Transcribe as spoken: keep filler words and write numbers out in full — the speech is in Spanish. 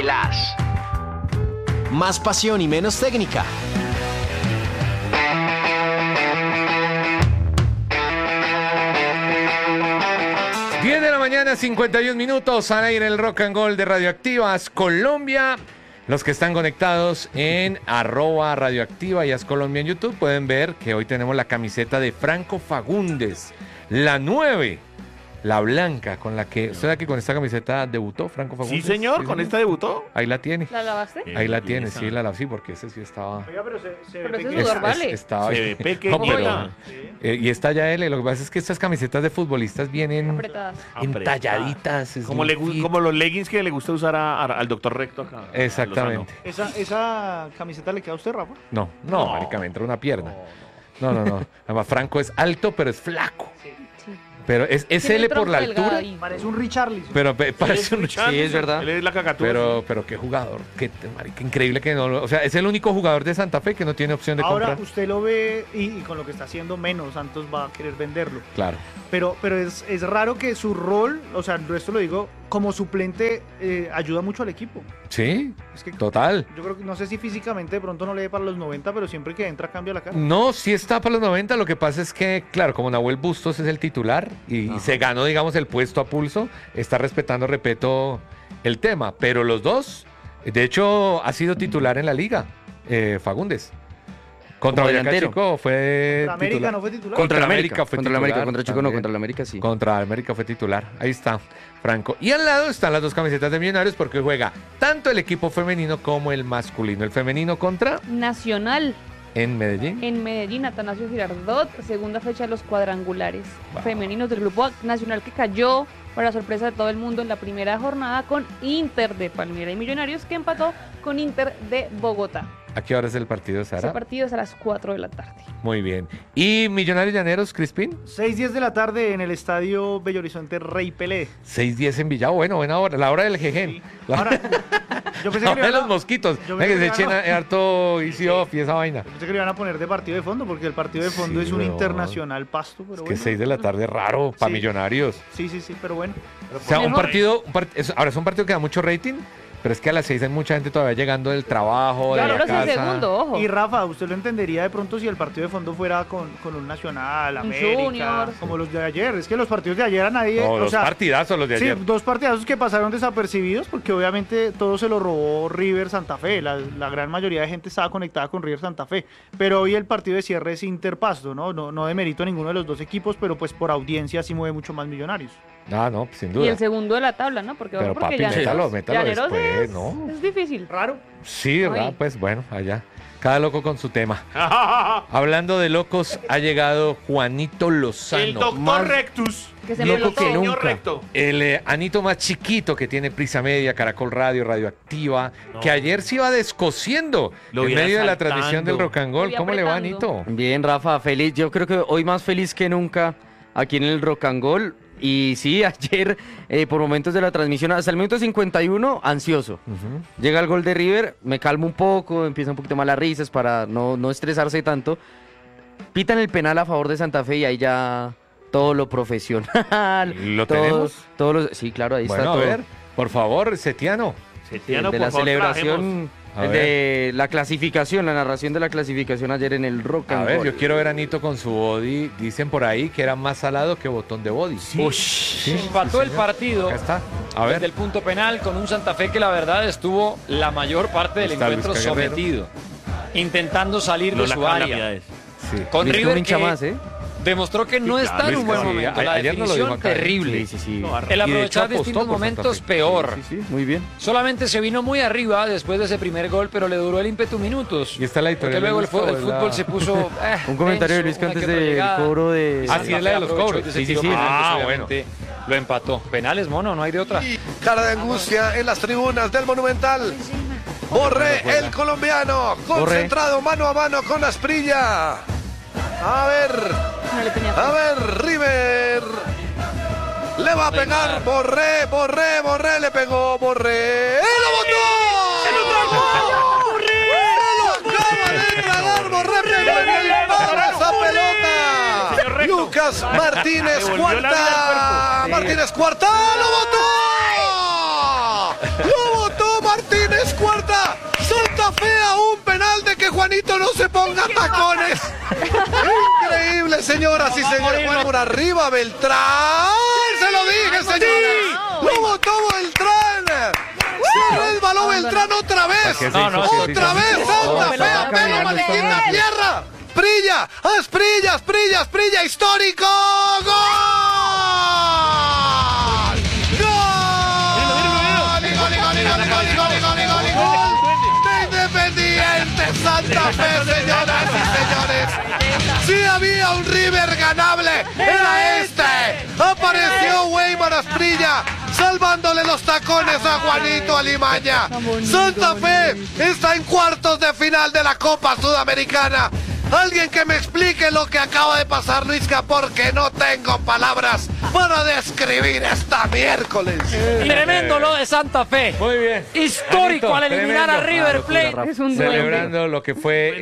Vívelas. Más pasión y menos técnica. diez de la mañana, cincuenta y un minutos, al aire el Rock and Roll de Radioactivas Colombia. Los que están conectados en arroba Radioactiva y As Colombia en YouTube pueden ver que hoy tenemos la camiseta de Franco Fagundes, la nueve, la blanca, con la que usted aquí con esta camiseta debutó, Franco Fagundes. Sí, señor, sí, con señor. esta debutó. Ahí la tiene. ¿La lavaste? Ahí la tiene, sí, la lavé, sí, porque ese sí estaba... Oiga, pero se, se ve Pero ese pequeño. sudor vale. estaba Se ve pequeñita. No, pero, eh, y esta ya L, lo que pasa es que estas camisetas de futbolistas vienen Apretadas. entalladitas. es Como, muy le, gu- fit. como los leggings que le gusta usar a- a- al doctor Recto acá. a Exactamente. ¿Esa, ¿Esa camiseta le queda a usted, Rafa? No, no, No. marica, me entra una pierna. No, no, no. Además, Franco es alto, pero es flaco. Sí. Pero es, es Tiene L el por la tronco delgado altura. ahí. Parece un Richarlison. Pero pe- parece un... Richarlison. Sí, es verdad. Él es la cacatúa. Pero, pero qué jugador. Qué, marica, increíble que no lo... O sea, es el único jugador de Santa Fe que no tiene opción de Ahora compra. usted lo ve y, y con lo que está haciendo menos, Santos va a querer venderlo. Claro. Pero, pero es, es raro que su rol, o sea, esto lo digo, como suplente eh, ayuda mucho al equipo. Sí, Es que total. yo creo que, no sé si físicamente de pronto no le dé para los noventa, pero siempre que entra cambia la cara. No, sí está para los noventa. Lo que pasa es que, claro, como Nahuel Bustos es el titular y, y se ganó, digamos, el puesto a pulso, está respetando, respeto, el tema. Pero los dos, de hecho, ha sido titular en la liga, eh, Fagundes. Contra Como Boyacá delantero. Chico fue Contra América titular. no fue titular. Contra el América, América fue contra el América, titular contra Chico no, también. contra el América sí. Contra América fue titular. Ahí está, Franco. Y al lado están las dos camisetas de Millonarios porque juega tanto el equipo femenino como el masculino. El femenino contra Nacional en Medellín. en Medellín, Atanasio Girardot, segunda fecha de los cuadrangulares femeninos del Grupo Nacional que cayó para sorpresa de todo el mundo en la primera jornada con Inter de Palmira y Millonarios que empató con Inter de Bogotá. ¿A qué hora es el partido, Ese Sara? partido es a las cuatro de la tarde. Muy bien. ¿Y Millonarios Llaneros, Crispín? seis diez de la tarde en el estadio Bello Horizonte Rey Pelé. seis diez en Villavo. Bueno, buena hora. La hora del jejen. La Ahora, yo pensé la que, le hora de iban los a, mosquitos. yo Venga, pensé que se que echen iban a- a- harto easy off y esa vaina. yo pensé que le iban a poner de partido de fondo porque el partido de fondo Sí, es un weón. internacional pasto. Pero Es que bueno. seis de la tarde es raro para Sí. Millonarios. Sí, sí, sí, pero bueno. O sea, un Mejor. partido, un part- es- ahora es un partido que da mucho rating, pero es que a las seis hay mucha gente todavía llegando del trabajo, de Claro, la pero es el casa. segundo, ojo. Y Rafa, usted lo entendería de pronto si el partido de fondo fuera con, con un Nacional, Un América, Junior. como los de ayer. Es que los partidos de ayer a nadie... No, o los sea, partidazos los de sí, ayer. dos partidazos que pasaron desapercibidos porque obviamente todo se lo robó River Santa Fe. La, la gran mayoría de gente estaba conectada con River Santa Fe. Pero hoy el partido de cierre es Inter-Pasto, ¿no? No, no demerito a ninguno de los dos equipos, pero pues por audiencia sí mueve mucho más Millonarios. Ah, no, sin Y duda. el segundo de la tabla, ¿no? Porque, Pero porque papi, Llaneros- métalo, métalo Llaneros después, es, ¿no? es difícil. Raro. Sí, Ay. ¿verdad? Pues bueno, allá. Cada loco con su tema. Hablando de locos, ha llegado Juanito Lozano. El doctor más- Rectus. Que se Loco peló que todo. Señor nunca. Recto. El eh, Anito más chiquito que tiene Prisa Media, Caracol Radio, Radioactiva, No. que ayer se iba descosiendo Lo en viera medio de la saltando. transmisión del Rock and Roll. Lo ¿Cómo vi le va, apretando. Anito? Bien, Rafa, feliz. Yo creo que hoy más feliz que nunca aquí en el Rock and Roll. Y sí, ayer, eh, por momentos de la transmisión, hasta el minuto cincuenta y uno, ansioso. Ujú. Llega el gol de River, me calmo un poco, empieza un poquito más las risas para no, no estresarse tanto. Pitan el penal a favor de Santa Fe y ahí ya todo lo profesional. ¿Lo todos- tenemos? todos los- sí, claro, ahí Bueno, está a todo. ver, por favor, Setiano. El Setiano, de por la favor, celebración, A el de la clasificación, la narración de la clasificación ayer en el Rock A and ver, Roll. yo quiero ver a Anito con su body. Dicen por ahí que era más salado que botón de body. Ush. Empató el partido Acá está. A desde ver. el punto penal con un Santa Fe que la verdad estuvo la mayor parte del Está Luis encuentro Guerrero. sometido, intentando salir de Lola su Carla área. Piedades. Sí. Con Viste un River hincha que más, ¿eh? demostró que no Sí, está claro, en un Luis buen Guerrero. momento. A- La ayer no lo dijo definición acá, ¿eh? terrible. Sí, sí, sí. No, El Y de hecho aprovechar apostó distintos por Santa momentos Fe. peor. Sí, sí, muy bien. Solamente se vino muy arriba después de ese primer gol, pero le duró el ímpetu minutos. Y está la Porque editorial. luego el, de fu- Gusto, el ¿verdad? fútbol se puso. eh, Un comentario de Luis tenso, que una antes que otra del llegada. cobro de... Ah, sí, es la de los Aprovechó cobros. y ese Sí, sí, tiro sí. penal, pues, Ah, obviamente, Lo empató. Penales, mono, no hay de otra. Cara de angustia en las tribunas del Monumental. Borré, el colombiano, concentrado mano a mano con Asprilla. A ver, No le tenía a ver, River. Le va a pegar, Borré, Borré, Borré, le pegó, Borré. ¡Eh, lo botó! ¡Se lo tragó! ¡Borré! ¡Se lo acaba de tragar, Borré! ¡Pegó en el palo esa pelota! Lucas Martínez Devolvió la vida al Cuarta. cuerpo. Martínez Cuarta, lo botó. Lo botó Martínez, cuarta. Santa Fe a un penal de que Juanito no se ponga tacones. Increíble, señoras y señores. Juan por arriba, Beltrán. Se lo dije, señores. Lo votó Beltrán. Se resbaló Beltrán otra vez. No, no, otra vez. Santa Fe a pelo maniquín a tierra. Prilla, Asprilla, Asprilla, Asprilla, histórico. ¡Gol! Independiente Santa Fe, señoras y señores. Si había un River ganable, era este. Apareció Weimar Asprilla, salvándole los tacones a Juanito Alimaña. Santa Fe está en cuartos de final de la Copa Sudamericana. Alguien que me explique lo que acaba de pasar, Luisca, porque no tengo palabras para describir esta miércoles. Tremendo lo de Santa Fe. Muy bien. Histórico Anito, al eliminar tremendo. a River Plate. Es un duende. Celebrando lo que fue